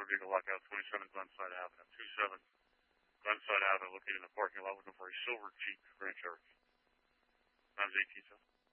motor vehicle lockout, 27 Glenside Avenue. 27 Glenside Avenue, located in the parking lot, looking for a silver Jeep Grand Cherokee. Time's 18 seconds.